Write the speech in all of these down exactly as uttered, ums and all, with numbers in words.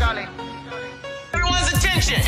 Everyone's attention.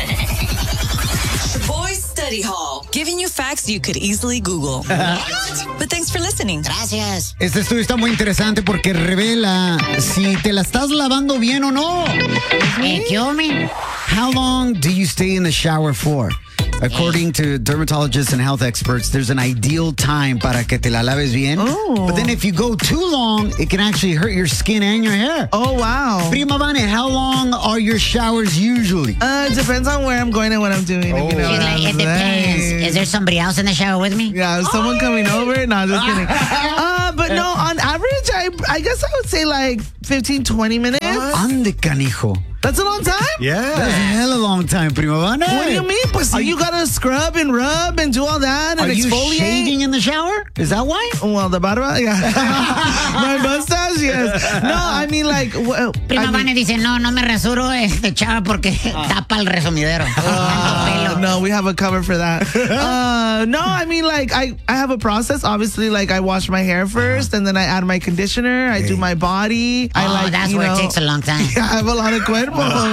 Boys Study Hall, giving you facts you could easily Google. But thanks for listening. Gracias. Este estudio está muy interesante porque revela si te la estás lavando bien o no. Eh, ¿Qué hombre? How long do you stay in the shower for? According to dermatologists and health experts, there's an ideal time para que te la laves bien. Oh. But then if you go too long, it can actually hurt your skin and your hair. Oh, wow. Prima Vane, how long are your showers usually? Uh, it depends on where I'm going and what I'm doing. If you know She's what like, I'm it depends. saying. Is there somebody else in the shower with me? Yeah, is someone coming over? No, just kidding. Uh, but no, on average, I I guess I would say like fifteen, twenty minutes. Ande canijo. That's a long time? That's a hella long time, Prima Vane. What do you mean? Pues you, you gotta scrub and rub and do all that and Are you exfoliate. shaving in the shower? Is that why? Well, the barba, yeah. My mustache, yes. No, I mean like... Well, Prima I mean, Vane dice, no, no me rasuro este chava porque tapa el resumidero. Uh, no, we have a cover for that. Uh, no, I mean, like, I, I have a process. Obviously, like, I wash my hair first, and then I add my conditioner. I do my body. I Oh, like, that's you where know, it takes a long time. I have a lot of cuerpo.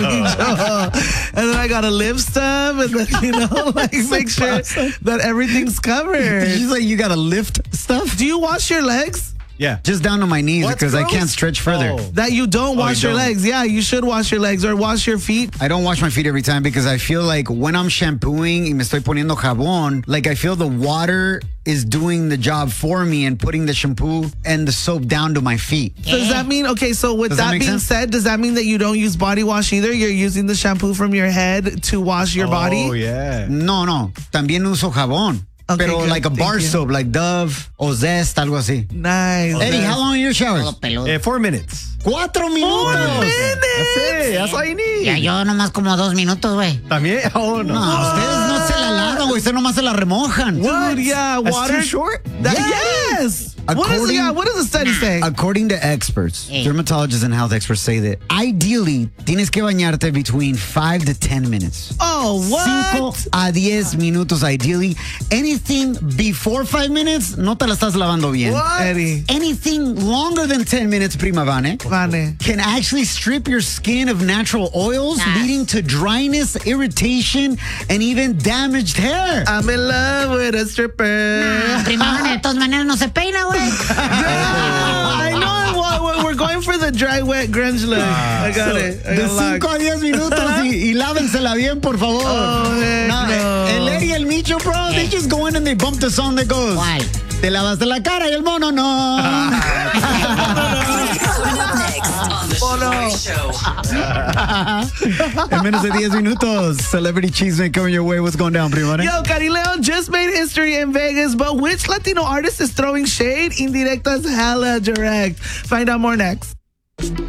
And then I got to lip stuff, and then, you know, like, make sure that everything's covered. Did you say you gotta lift stuff? Do you wash your legs? Yeah. Just down to my knees What, because I gross? can't stretch further. Oh. That you don't wash you your don't? legs. Yeah, you should wash your legs or wash your feet. I don't wash my feet every time because I feel like when I'm shampooing y me estoy poniendo jabón, like I feel the water is doing the job for me and putting the shampoo and the soap down to my feet. So does that mean, okay, so with Does that that, make being sense? said, does that mean that you don't use body wash either? You're using the shampoo from your head to wash your body? Oh, yeah. No, no. También uso jabón. Okay, Pero good. like a Thank bar you. soap, like Dove or Zest, algo así. Nice. Eddie, how long are your showers? Todo peludo. Eh, four minutes. Cuatro minutos. That's it. That's all you need. Ya yo nomás como dos minutos, güey. También. Oh, no. No, ustedes no se la lavan, güey. Ustedes nomás se la remojan. Dude, yeah, That's water. too short? That- Yeah. Yes. What, is, According- yeah, what does the study say? According to experts, Hey. dermatologists and health experts say that ideally tienes que bañarte between five to ten minutes. Oh, Cinco what? a diez minutos ideally. Anything before five minutes, no te la estás lavando bien. Eddie. Anything longer than ten minutes, Prima Vane, Vane. can actually strip your skin of natural oils, Nah. leading to dryness, irritation, and even damaged hair. I'm in love with a stripper. Ah, Prima Vane, de todas maneras no se peina, güey. I know. Well, we're going for the dry, wet grunge look. I got it. I De got locked. cinco a diez minutos y, y lávensela bien, por favor. Oh, heck no. El Eddie y el Micho, bro, they just go in and they bump the song that goes. ¿Cuál? Te lavaste la cara y el mono no. Coming up next on The Sugar Show. En menos de diez minutos, Celebrity Cheeseman coming your way. What's going down, Prima? Yo, Cari Leon just made history in Vegas, but which Latino artist is throwing shade? Indirectas hella direct. Find out more next.